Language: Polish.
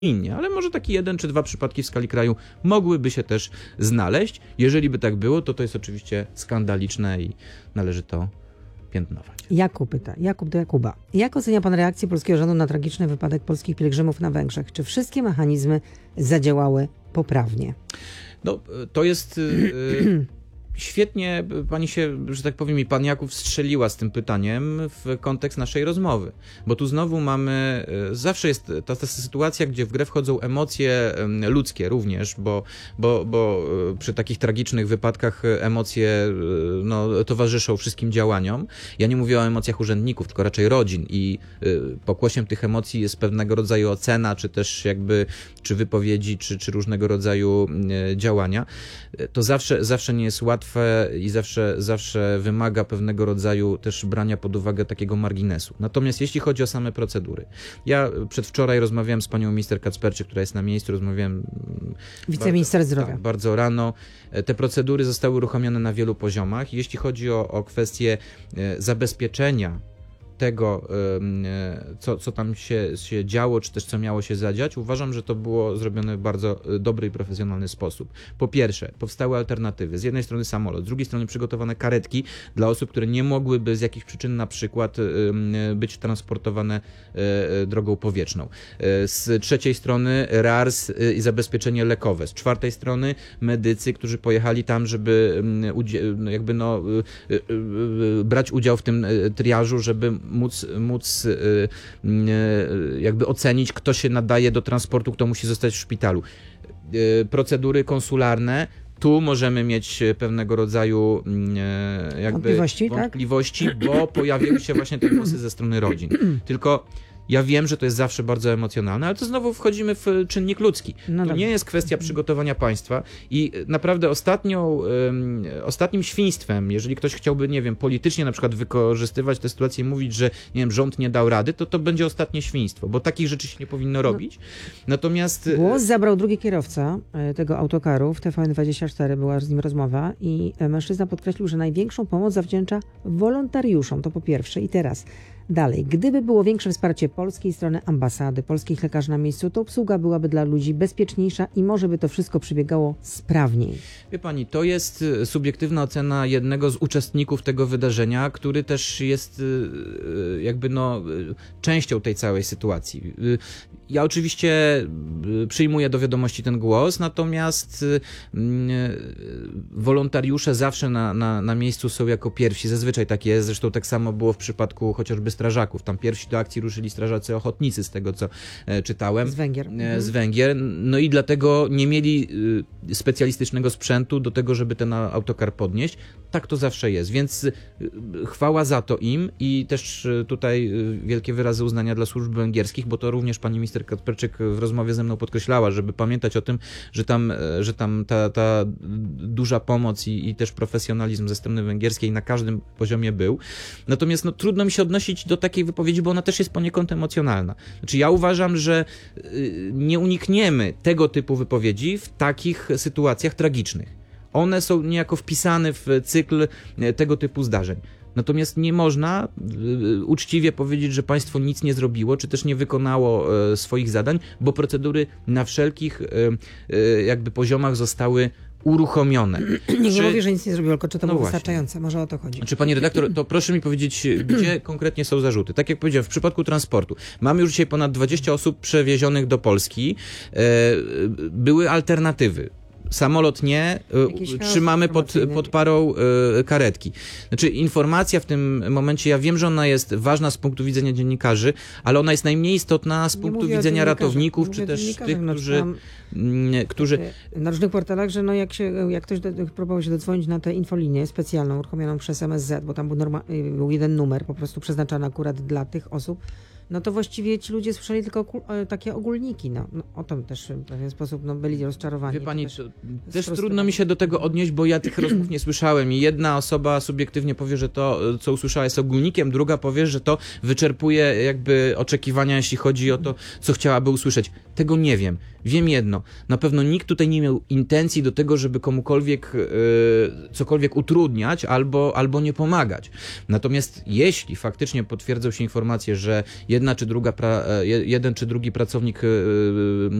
innie, ale może taki 1 czy 2 przypadki w skali kraju mogłyby się też znaleźć. Jeżeli by tak było, to jest oczywiście skandaliczne i należy to piętnować. Jakub pyta, Jakub do Jakuba. Jak ocenia pan reakcję polskiego rządu na tragiczny wypadek polskich pielgrzymów na Węgrzech? Czy wszystkie mechanizmy zadziałały poprawnie? No, to jest... Świetnie pani się, że tak powiem, i pan Jakub strzeliła z tym pytaniem w kontekst naszej rozmowy, bo tu znowu mamy, zawsze jest ta sytuacja, gdzie w grę wchodzą emocje ludzkie również, bo przy takich tragicznych wypadkach emocje towarzyszą wszystkim działaniom. Ja nie mówię o emocjach urzędników, tylko raczej rodzin i pokłosiem tych emocji jest pewnego rodzaju ocena, czy też czy wypowiedzi, czy różnego rodzaju działania. To zawsze nie jest łatwe i zawsze wymaga pewnego rodzaju też brania pod uwagę takiego marginesu. Natomiast jeśli chodzi o same procedury, ja przedwczoraj rozmawiałem z panią minister Kacperczyk, która jest na miejscu, wiceminister zdrowia. Tak, bardzo rano. Te procedury zostały uruchomione na wielu poziomach. Jeśli chodzi o kwestię zabezpieczenia tego, co tam się działo, czy też co miało się zadziać, uważam, że to było zrobione w bardzo dobry i profesjonalny sposób. Po pierwsze, powstały alternatywy. Z jednej strony samolot, z drugiej strony przygotowane karetki dla osób, które nie mogłyby z jakichś przyczyn na przykład być transportowane drogą powietrzną. Z trzeciej strony RARS i zabezpieczenie lekowe. Z czwartej strony medycy, którzy pojechali tam, żeby brać udział w tym triażu, żeby móc ocenić, kto się nadaje do transportu, kto musi zostać w szpitalu. Procedury konsularne. Tu możemy mieć pewnego rodzaju wątpliwości, tak? Bo pojawiły się właśnie te głosy ze strony rodzin. Tylko ja wiem, że to jest zawsze bardzo emocjonalne, ale to znowu wchodzimy w czynnik ludzki. To nie jest kwestia przygotowania państwa i naprawdę ostatnim świństwem, jeżeli ktoś chciałby, nie wiem, politycznie na przykład wykorzystywać tę sytuację i mówić, że nie wiem, rząd nie dał rady, to będzie ostatnie świństwo, bo takich rzeczy się nie powinno robić. Natomiast... Głos zabrał drugi kierowca tego autokaru, w TVN24 była z nim rozmowa i mężczyzna podkreślił, że największą pomoc zawdzięcza wolontariuszom, to po pierwsze. I teraz dalej, gdyby było większe wsparcie polskiej strony ambasady, polskich lekarzy na miejscu, to obsługa byłaby dla ludzi bezpieczniejsza i może by to wszystko przebiegało sprawniej. Wie pani, to jest subiektywna ocena jednego z uczestników tego wydarzenia, który też jest częścią tej całej sytuacji. Ja oczywiście przyjmuję do wiadomości ten głos, natomiast wolontariusze zawsze na miejscu są jako pierwsi. Zazwyczaj tak jest, zresztą tak samo było w przypadku chociażby strażaków. Tam pierwsi do akcji ruszyli strażacy ochotnicy, z tego co czytałem. Z Węgier. No i dlatego nie mieli specjalistycznego sprzętu do tego, żeby ten autokar podnieść. Tak to zawsze jest, więc chwała za to im i też tutaj wielkie wyrazy uznania dla służb węgierskich, bo to również pani minister Kacperczyk w rozmowie ze mną podkreślała, żeby pamiętać o tym, że tam ta duża pomoc i też profesjonalizm ze strony węgierskiej na każdym poziomie był. Natomiast trudno mi się odnosić do takiej wypowiedzi, bo ona też jest poniekąd emocjonalna. Znaczy ja uważam, że nie unikniemy tego typu wypowiedzi w takich sytuacjach tragicznych. One są niejako wpisane w cykl tego typu zdarzeń. Natomiast nie można uczciwie powiedzieć, że państwo nic nie zrobiło, czy też nie wykonało swoich zadań, bo procedury na wszelkich poziomach zostały uruchomione. Nie mówię, że nic nie zrobiło, tylko czy to było wystarczające. Może o to chodzi. Czy pani redaktor, to proszę mi powiedzieć, gdzie konkretnie są zarzuty? Tak jak powiedziałem, w przypadku transportu. Mamy już dzisiaj ponad 20 osób przewiezionych do Polski. Były alternatywy. Samolot nie, trzymamy pod parą karetki. Znaczy informacja w tym momencie, ja wiem, że ona jest ważna z punktu widzenia dziennikarzy, ale ona jest najmniej istotna z punktu widzenia ratowników, czy też tych, którzy... Na różnych portalach, że jak ktoś próbował się dodzwonić na tę infolinię specjalną, uruchomioną przez MSZ, bo tam był jeden numer po prostu przeznaczony akurat dla tych osób, no to właściwie ci ludzie słyszeli tylko takie ogólniki. O tym też w pewien sposób byli rozczarowani. Wie pani, też trudno mi się do tego odnieść, bo ja tych rozmów nie słyszałem i jedna osoba subiektywnie powie, że to, co usłyszała, jest ogólnikiem, druga powie, że to wyczerpuje oczekiwania, jeśli chodzi o to, co chciałaby usłyszeć. Tego nie wiem. Wiem jedno, na pewno nikt tutaj nie miał intencji do tego, żeby komukolwiek cokolwiek utrudniać albo nie pomagać. Natomiast jeśli faktycznie potwierdzą się informacje, że jeden czy drugi pracownik